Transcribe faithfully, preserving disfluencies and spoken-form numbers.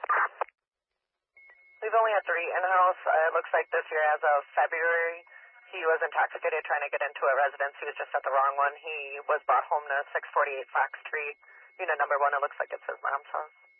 We've only had three in-house. Uh, it looks like this year as of February, he was intoxicated trying to get into a residence. He was just at the wrong one. He was brought home to six forty-eight Fox Street. Unit number one, it looks like it's his mom's house.